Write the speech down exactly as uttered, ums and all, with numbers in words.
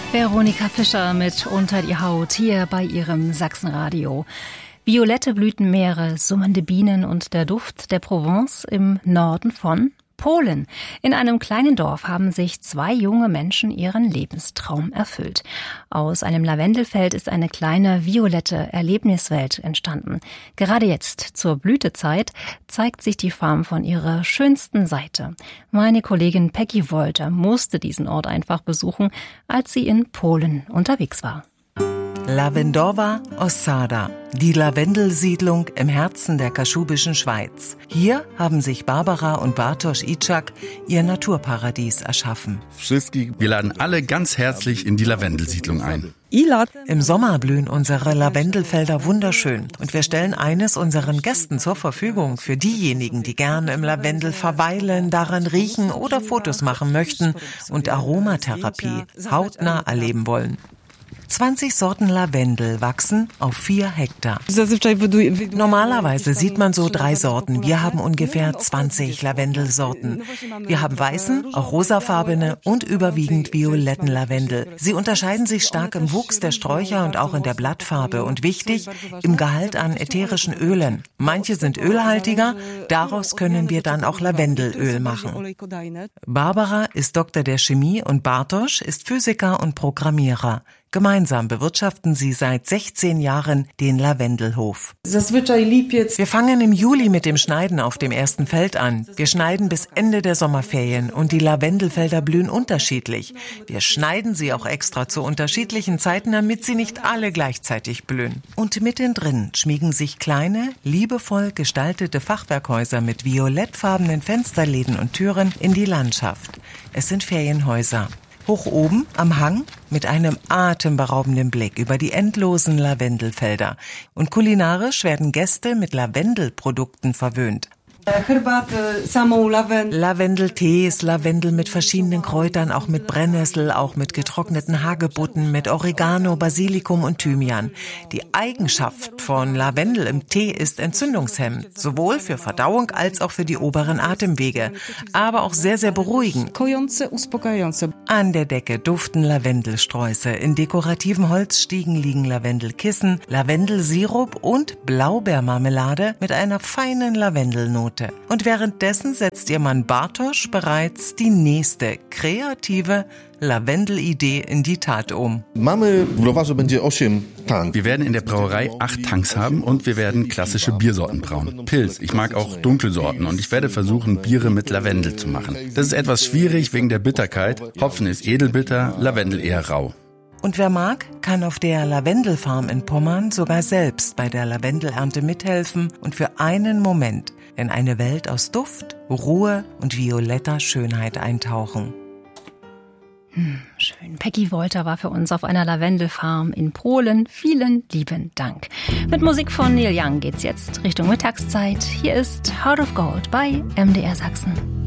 Veronika Fischer mit Unter die Haut hier bei ihrem Sachsenradio. Violette Blütenmeere, summende Bienen und der Duft der Provence im Norden von Polen. In einem kleinen Dorf haben sich zwei junge Menschen ihren Lebenstraum erfüllt. Aus einem Lavendelfeld ist eine kleine violette Erlebniswelt entstanden. Gerade jetzt, zur Blütezeit, zeigt sich die Farm von ihrer schönsten Seite. Meine Kollegin Peggy Wolter musste diesen Ort einfach besuchen, als sie in Polen unterwegs war. Lavendowa Osada, die Lavendelsiedlung im Herzen der kaschubischen Schweiz. Hier haben sich Barbara und Bartosz Iczak ihr Naturparadies erschaffen. Wir laden alle ganz herzlich in die Lavendelsiedlung ein. Im Sommer blühen unsere Lavendelfelder wunderschön und wir stellen eines unseren Gästen zur Verfügung für diejenigen, die gern im Lavendel verweilen, daran riechen oder Fotos machen möchten und Aromatherapie hautnah erleben wollen. zwanzig Sorten Lavendel wachsen auf vier Hektar. Normalerweise sieht man so drei Sorten. Wir haben ungefähr zwanzig Lavendelsorten. Wir haben weißen, auch rosafarbene und überwiegend violetten Lavendel. Sie unterscheiden sich stark im Wuchs der Sträucher und auch in der Blattfarbe und wichtig, im Gehalt an ätherischen Ölen. Manche sind ölhaltiger, daraus können wir dann auch Lavendelöl machen. Barbara ist Doktor der Chemie und Bartosz ist Physiker und Programmierer. Gemeinsam bewirtschaften sie seit sechzehn Jahren den Lavendelhof. Wir fangen im Juli mit dem Schneiden auf dem ersten Feld an. Wir schneiden bis Ende der Sommerferien und die Lavendelfelder blühen unterschiedlich. Wir schneiden sie auch extra zu unterschiedlichen Zeiten, damit sie nicht alle gleichzeitig blühen. Und mittendrin schmiegen sich kleine, liebevoll gestaltete Fachwerkhäuser mit violettfarbenen Fensterläden und Türen in die Landschaft. Es sind Ferienhäuser. Hoch oben am Hang mit einem atemberaubenden Blick über die endlosen Lavendelfelder. Und kulinarisch werden Gäste mit Lavendelprodukten verwöhnt. Lavendeltees, Lavendel mit verschiedenen Kräutern, auch mit Brennnessel, auch mit getrockneten Hagebutten, mit Oregano, Basilikum und Thymian. Die Eigenschaft von Lavendel im Tee ist entzündungshemmend, sowohl für Verdauung als auch für die oberen Atemwege, aber auch sehr, sehr beruhigend. An der Decke duften Lavendelsträuße, in dekorativen Holzstiegen liegen Lavendelkissen, Lavendelsirup und Blaubeermarmelade mit einer feinen Lavendelnote. Und währenddessen setzt ihr Mann Bartosz bereits die nächste kreative Lavendelidee in die Tat um. Wir werden in der Brauerei acht Tanks haben und wir werden klassische Biersorten brauen. Pilz, ich mag auch dunkle Sorten und ich werde versuchen, Biere mit Lavendel zu machen. Das ist etwas schwierig wegen der Bitterkeit. Hopfen ist edelbitter, Lavendel eher rau. Und wer mag, kann auf der Lavendelfarm in Pommern sogar selbst bei der Lavendelernte mithelfen und für einen Moment in eine Welt aus Duft, Ruhe und violetter Schönheit eintauchen. Hm, schön. Peggy Wolter war für uns auf einer Lavendelfarm in Polen. Vielen lieben Dank. Mit Musik von Neil Young geht's jetzt Richtung Mittagszeit. Hier ist Heart of Gold bei M D R Sachsen.